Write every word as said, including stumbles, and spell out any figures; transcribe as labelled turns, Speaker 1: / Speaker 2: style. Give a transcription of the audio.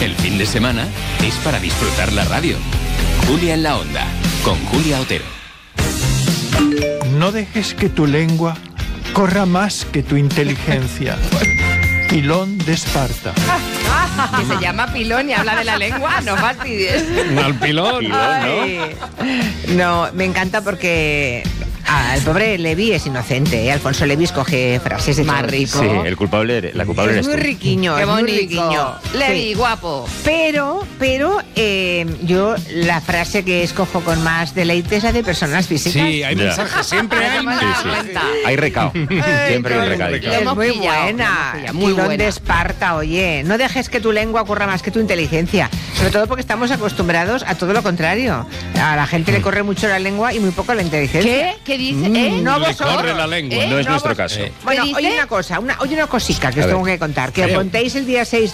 Speaker 1: El fin de semana es para disfrutar la radio. Julia en la Onda, con Julia Otero.
Speaker 2: No dejes que tu lengua corra más que tu inteligencia. Pilón de Esparta.
Speaker 3: Que se llama Pilón y habla de la lengua, no fastidies.
Speaker 4: Al pilón, pilón,
Speaker 3: Ay. No, me encanta porque ah, el pobre Levi es inocente, ¿eh? Alfonso Levi escoge frases de
Speaker 5: Más
Speaker 3: todo
Speaker 5: rico.
Speaker 3: tipo.
Speaker 4: Sí, el culpable, la culpable
Speaker 3: Es
Speaker 4: eres
Speaker 3: muy
Speaker 4: tú.
Speaker 3: riquiño,
Speaker 5: Qué
Speaker 3: es muy
Speaker 5: bonito.
Speaker 3: riquiño.
Speaker 5: Levi,
Speaker 3: Sí.
Speaker 5: guapo.
Speaker 3: Pero, pero eh, yo la frase que escojo con más deleite es la de personas físicas.
Speaker 6: Sí, hay
Speaker 4: Ya.
Speaker 6: mensajes, siempre hay.
Speaker 5: No me
Speaker 4: Sí,
Speaker 5: das
Speaker 4: sí.
Speaker 5: cuenta.
Speaker 4: Hay recao. Siempre hay un recadito.
Speaker 5: Lo
Speaker 3: Es
Speaker 5: hemos
Speaker 3: muy
Speaker 5: pillado, lo
Speaker 3: buena,
Speaker 5: hemos pillado, muy
Speaker 3: Pilón
Speaker 5: buena.
Speaker 3: de Esparta, oye, no dejes que tu lengua corra más que tu inteligencia, sobre todo porque estamos acostumbrados a todo lo contrario. A la gente le corre mucho la lengua y muy poco la inteligencia.
Speaker 5: ¿Qué? ¿Qué dice?
Speaker 3: Mm,
Speaker 5: ¿Eh?
Speaker 3: no
Speaker 6: Le
Speaker 3: vosotros.
Speaker 6: corre la lengua.
Speaker 5: ¿Eh?
Speaker 4: No es
Speaker 3: No,
Speaker 4: nuestro
Speaker 3: vos-
Speaker 4: caso.
Speaker 6: Eh.
Speaker 3: Bueno,
Speaker 5: ¿Qué
Speaker 3: oye
Speaker 5: dice?
Speaker 3: una cosa, una, oye una cosica que
Speaker 4: A
Speaker 3: os
Speaker 4: ver.
Speaker 3: tengo que contar. Que
Speaker 6: Creo.
Speaker 3: contéis el día seis